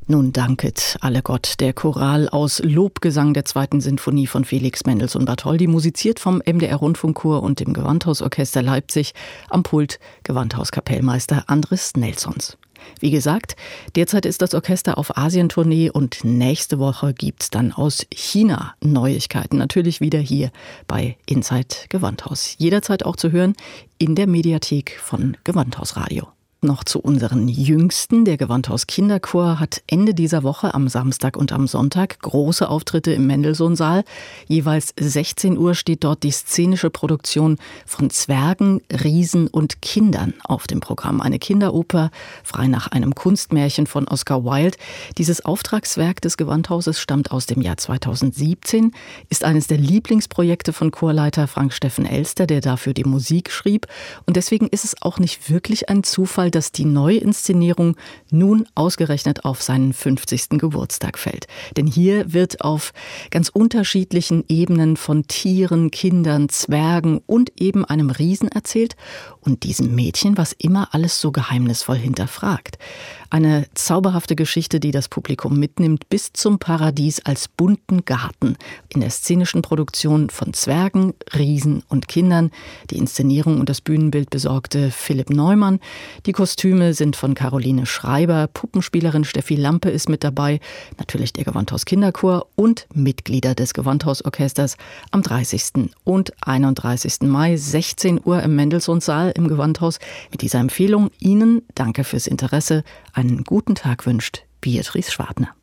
Nun danket alle Gott, der Choral aus Lobgesang der 2. Sinfonie von Felix Mendelssohn Bartholdy, musiziert vom MDR-Rundfunkchor und dem Gewandhausorchester Leipzig, am Pult Gewandhauskapellmeister Andris Nelsons. Wie gesagt, derzeit ist das Orchester auf Asientournee und nächste Woche gibt's dann aus China Neuigkeiten. Natürlich wieder hier bei Inside Gewandhaus. Jederzeit auch zu hören in der Mediathek von Gewandhausradio. Noch zu unseren Jüngsten. Der Gewandhaus Kinderchor hat Ende dieser Woche am Samstag und am Sonntag große Auftritte im Mendelssohn-Saal. Jeweils 16 Uhr steht dort die szenische Produktion von Zwergen, Riesen und Kindern auf dem Programm. Eine Kinderoper, frei nach einem Kunstmärchen von Oscar Wilde. Dieses Auftragswerk des Gewandhauses stammt aus dem Jahr 2017, ist eines der Lieblingsprojekte von Chorleiter Frank-Steffen Elster, der dafür die Musik schrieb. Und deswegen ist es auch nicht wirklich ein Zufall, dass die Neuinszenierung nun ausgerechnet auf seinen 50. Geburtstag fällt. Denn hier wird auf ganz unterschiedlichen Ebenen von Tieren, Kindern, Zwergen und eben einem Riesen erzählt und diesem Mädchen, was immer alles so geheimnisvoll hinterfragt. Eine zauberhafte Geschichte, die das Publikum mitnimmt bis zum Paradies als bunten Garten in der szenischen Produktion von Zwergen, Riesen und Kindern. Die Inszenierung und das Bühnenbild besorgte Philipp Neumann. Die Kostüme sind von Caroline Schreiber, Puppenspielerin Steffi Lampe ist mit dabei, natürlich der Gewandhaus Kinderchor und Mitglieder des Gewandhausorchesters am 30. und 31. Mai, 16 Uhr im Mendelssohn-Saal im Gewandhaus. Mit dieser Empfehlung Ihnen danke fürs Interesse. Einen guten Tag wünscht Beatrice Schwartner.